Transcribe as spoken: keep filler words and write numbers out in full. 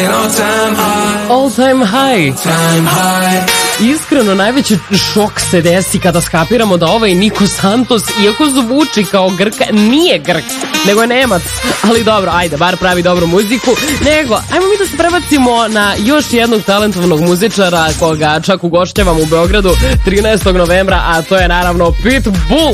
All time high. Iskreno, najveći šok se desi kada skapiramo da ovaj Niko Santos, iako zvuči kao Grk, nije Grk, nego je Nemac. Ali dobro, ajde, bar pravi dobru muziku. Nego, ajmo mi da se prebacimo na još jednog talentovnog muzičara koga čak ugošćavam u Beogradu trinaestog novembra, a to je naravno Pitbull.